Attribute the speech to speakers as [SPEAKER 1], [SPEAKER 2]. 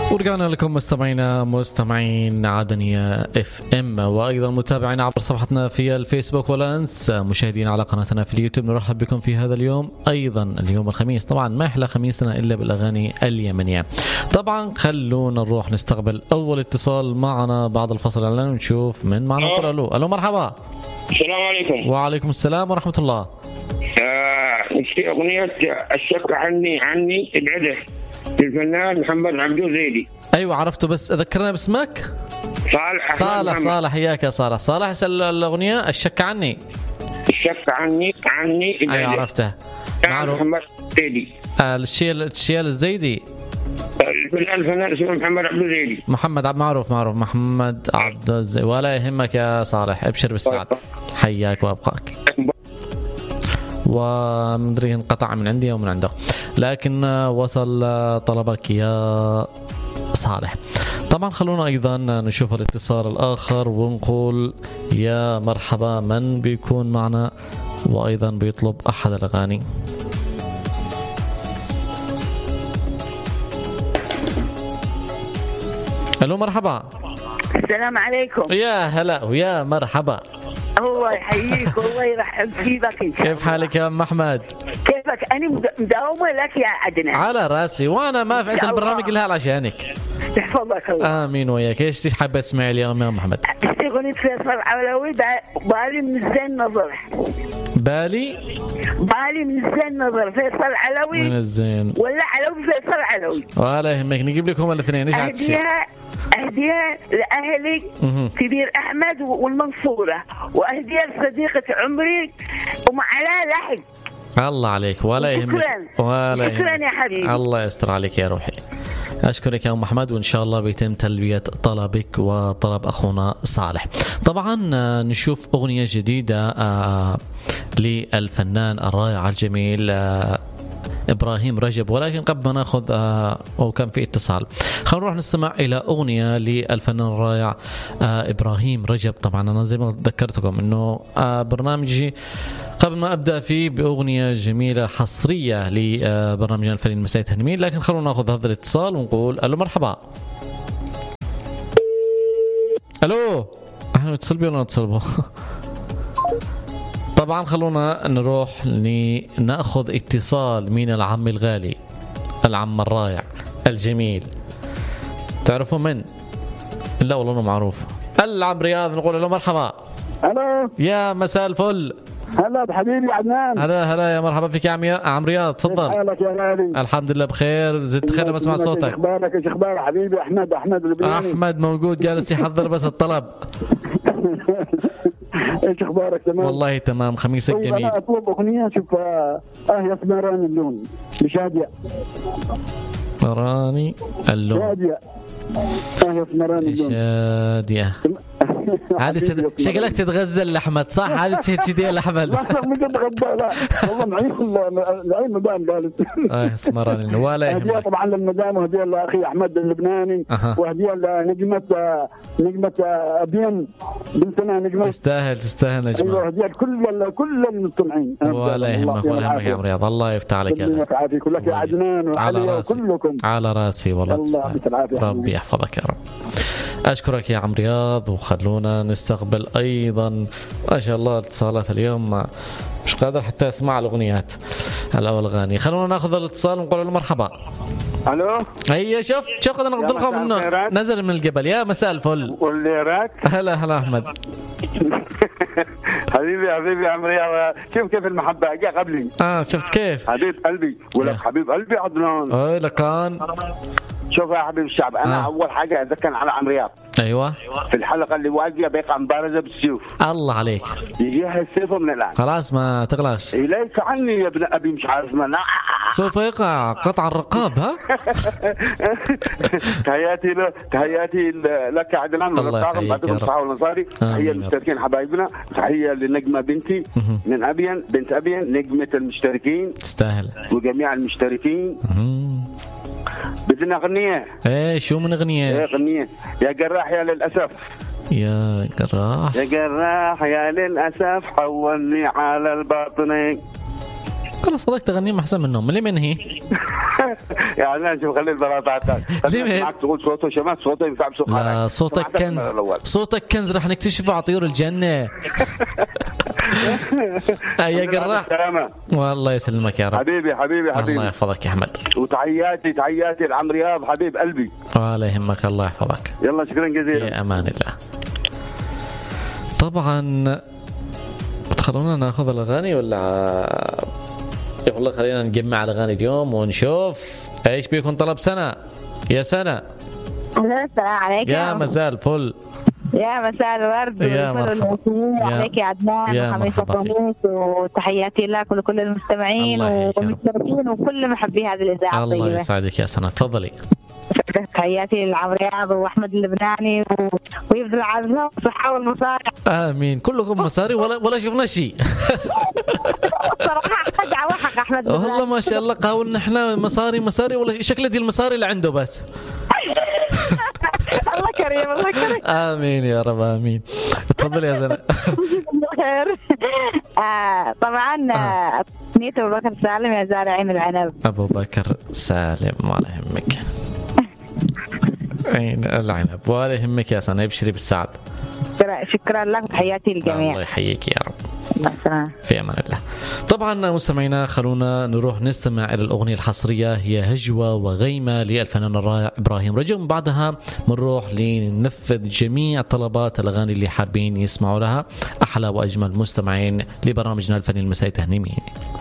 [SPEAKER 1] ورجعنا لكم مستمعين عدنية اف ام، وايضا متابعين عبر صفحتنا في الفيسبوك، ولا انسى مشاهدين على قناتنا في اليوتيوب. نرحب بكم في هذا اليوم، ايضا اليوم الخميس. طبعا ما احلى خميسنا الا بالاغاني اليمنية. طبعا خلونا نروح نستقبل اول اتصال معنا بعد الفصل الاعلاني ونشوف من معنا. نقول الو مرحبا.
[SPEAKER 2] السلام عليكم.
[SPEAKER 1] وعليكم السلام ورحمة الله.
[SPEAKER 2] في أغنية الشك عني ابعده للفنان محمد عبدو زيدي.
[SPEAKER 1] ايوه عرفته، بس ذكرنا باسمك. صالح حياك يا صالح الأغنية الشك عني
[SPEAKER 2] ابعده.
[SPEAKER 1] ايوه عرفتها.
[SPEAKER 2] معروف محمد زيدي.
[SPEAKER 1] الشيال الزيدي.
[SPEAKER 2] الفنان اسمه محمد عبدو زيدي.
[SPEAKER 1] معروف محمد عبد الزيدي. ولا يهمك يا صالح، ابشر بالسعد. حياك وابقاك. ومدري انقطع من عندي او من عندك، لكن وصل طلبك يا صالح. طبعا خلونا ايضا نشوف الاتصال الاخر ونقول يا مرحبا من بيكون معنا وايضا بيطلب احد الاغاني. الو مرحبا.
[SPEAKER 3] السلام عليكم.
[SPEAKER 1] يا هلا ويا مرحبا.
[SPEAKER 3] الله يحييك والله يرحب فيك.
[SPEAKER 1] كيف حالك يا ام احمد؟
[SPEAKER 3] كيفك؟ انا مداومه لك يا عدنان.
[SPEAKER 1] على راسي، وانا ما في البرنامج لها عشانك.
[SPEAKER 3] يحفظك الله. امين
[SPEAKER 1] وياك. ايش حابه تسمعي اليوم يا ام احمد؟
[SPEAKER 3] اغنيه فيصل علوي بالي من الزين نظر.
[SPEAKER 1] بالي
[SPEAKER 3] من الزين نظر. فيصل علوي
[SPEAKER 1] من الزين
[SPEAKER 3] ولا علوي؟ فيصل علوي.
[SPEAKER 1] ولا يهمك، نجيب لكم الاثنين. ايش عاد
[SPEAKER 3] أهديها لأهلي كبير أحمد والمنصورة، وأهديها لصديقة عمري ومعلا لحق.
[SPEAKER 1] الله عليك. ولا يهمك.
[SPEAKER 3] شكرا يا حبيبي.
[SPEAKER 1] الله يستر عليك يا روحي. أشكرك يا أم محمد، وإن شاء الله بيتم تلبية طلبك وطلب أخونا صالح. طبعا نشوف أغنية جديدة للفنان الرائع الجميل إبراهيم رجب، ولكن قبل ما ناخذ أو كان في اتصال، خلينا نروح نستمع إلى أغنية للفنان الرائع إبراهيم رجب. طبعا أنا زي ما ذكرتكم إنه برنامجي قبل ما أبدأ فيه بأغنية جميلة حصرية لبرنامجنا الفني مساء تهنمين، لكن خلونا ناخذ هذا الاتصال ونقول ألو مرحبا. ألو احنا نتصل بيه ولا نتصل به؟ طبعا خلونا نروح لنأخذ اتصال من العم الغالي، العم الرائع الجميل. تعرفوا من؟ لا والله معروف. العم رياض. نقول له مرحبا.
[SPEAKER 4] الو
[SPEAKER 1] يا مساء الفل.
[SPEAKER 4] هلا بحبيبي عدنان.
[SPEAKER 1] هلا يا مرحبا فيك يا عم رياض. تفضل.
[SPEAKER 4] حالك يا غالي؟
[SPEAKER 1] الحمد لله بخير. زدت خير لما اسمع صوتك.
[SPEAKER 4] ايش اخبارك حبيبي؟ احمد اللبناني.
[SPEAKER 1] احمد موجود جالس يحضر بس الطلب.
[SPEAKER 4] ايش اخبارك؟ تمام
[SPEAKER 1] والله تمام. خميسك جميل.
[SPEAKER 4] انا اطلب اغنيه. شوف يا سمراني اللون لشاديه.
[SPEAKER 1] سمراني اللون.
[SPEAKER 4] شاديه. يا سمراني اللون.
[SPEAKER 1] شاديه. هذه شكلك تتغزل لأحمد صح؟ هذه تهدي لأحمد.
[SPEAKER 4] لا مش اتغدى لا والله معين مدام قالت.
[SPEAKER 1] اسمراني ولا يهمك.
[SPEAKER 4] هدية طبعا للمدام، وهدية لأخي أحمد اللبناني، وهدية لنجمة أبين بنتنا نجمة.
[SPEAKER 1] تستاهل نجمة.
[SPEAKER 4] أيوة هدية كل المستمعين.
[SPEAKER 1] ولا يهمك يا عم رياض. الله يفتح عليك.
[SPEAKER 4] يعافيك كلك يا عدنان وعلي وكلكم.
[SPEAKER 1] على راسي والله. ربي يحفظك يا رب. أشكرك يا عم رياض. وخلونا نستقبل أيضا ما شاء الله اتصالات اليوم، مش قادر حتى أسمع الأغنيات الأغاني. خلونا نأخذ الاتصال ونقول له مرحبا.
[SPEAKER 2] الو.
[SPEAKER 1] هيا شوف قد نقول لكم انه نزل من الجبل. يا مساء الفل.
[SPEAKER 2] والليرات.
[SPEAKER 1] هلا احمد.
[SPEAKER 2] حبيبي يا عم رياض. كيف المحبه جاء قبلي.
[SPEAKER 1] شفت كيف
[SPEAKER 2] حبيب قلبي ولك حبيب قلبي عدنان.
[SPEAKER 1] اي لكان.
[SPEAKER 2] شوف يا حبيب الشعب، انا اول حاجه اذكر على عم رياض.
[SPEAKER 1] ايوه
[SPEAKER 2] في الحلقه اللي واجهه بيقع مبارزه بالسيوف.
[SPEAKER 1] الله عليك.
[SPEAKER 2] يجيها السيف من الان.
[SPEAKER 1] خلاص ما تغلاش.
[SPEAKER 2] اليك عني يا ابن ابي مش عارف ما
[SPEAKER 1] سوف يقع قطع الرقاب. ها.
[SPEAKER 2] تحياتي لك يا عدنان من الطاقم بعد الصحة والنصاري. تحية للمشتركين حبايبنا. تحية لنجمة بنتي من أبين، بنت أبين نجمة المشتركين.
[SPEAKER 1] تستاهل.
[SPEAKER 2] وجميع المشتركين. بدنا أغنية.
[SPEAKER 1] شو من أغنية؟
[SPEAKER 2] أغنية يا جراح يا للأسف.
[SPEAKER 1] يا جراح
[SPEAKER 2] يا للأسف حولني على الباطني.
[SPEAKER 1] خلاص صدق تغنيهم أحسن منهم. لمن هي؟
[SPEAKER 2] يعني لا نشوف خلي البلاطات.
[SPEAKER 1] لمن؟
[SPEAKER 2] تقول صوته شمال صوته ينفع بسوق.
[SPEAKER 1] لا صوتك كنز، صوتك كنز راح نكتشفه على طيور الجنة. يا جراح والله يسلمك يا رب.
[SPEAKER 2] حبيبي
[SPEAKER 1] الله يحفظك يا أحمد.
[SPEAKER 2] وتحياتي لعم رياض حبيب قلبي.
[SPEAKER 1] ولا يهمك الله يحفظك.
[SPEAKER 2] يلا شكرا جزيلا.
[SPEAKER 1] في أمان الله. طبعا تخلونا ناخذ الأغاني ولا والله خلينا نجمع الأغاني اليوم ونشوف ايش بيكون طلب سنة. يا سنة.
[SPEAKER 3] السلام عليكم.
[SPEAKER 1] يا مساء الفل.
[SPEAKER 3] يا مساء الورد.
[SPEAKER 1] يا مرحبا
[SPEAKER 3] عليك يا عدنان.
[SPEAKER 1] يا مرحبا فيك.
[SPEAKER 3] وتحياتي لك ولكل المستمعين والمشتركين وكل محبي هذه الإذاعة.
[SPEAKER 1] الله يسعدك يا سنة. تفضلي.
[SPEAKER 3] تحياتي لعم رياض واحمد اللبناني ويبذل عزمه والصحه والمصاري.
[SPEAKER 1] امين. كلكم مصاري ولا شفنا شيء.
[SPEAKER 3] صراحه خدع وحق احمد
[SPEAKER 1] والله ما شاء الله قاولنا احنا مصاري ولا شكل دي المصاري اللي عنده بس.
[SPEAKER 3] الله كريم الله كريم.
[SPEAKER 1] امين يا رب امين. تفضل يا زلمه.
[SPEAKER 3] خير. طبعا نيت ابو بكر سالم يا زارع عين العنب.
[SPEAKER 1] ابو بكر سالم ولا يهمك. عين العنب ولا يهمك يا سنة. ابشري بالسعد.
[SPEAKER 3] شكرا لك وتحياتي للجميع.
[SPEAKER 1] الله يحييك يا رب.
[SPEAKER 3] السلام.
[SPEAKER 1] في امان الله. طبعا مستمعينا خلونا نروح نستمع الى الاغنيه الحصريه هي هجوه وغيمه للفنان الرائع ابراهيم رجب. بعدها بنروح لننفذ جميع طلبات الاغاني اللي حابين يسمعوا لها احلى واجمل مستمعين لبرنامجنا الفني المسائي تهنيمين.